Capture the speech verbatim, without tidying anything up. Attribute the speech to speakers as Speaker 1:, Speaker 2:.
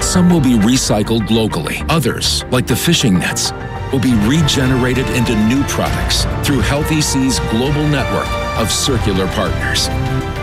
Speaker 1: Some will be recycled locally. Others, like the fishing nets, will be regenerated into new products through Healthy Seas' global network of circular partners.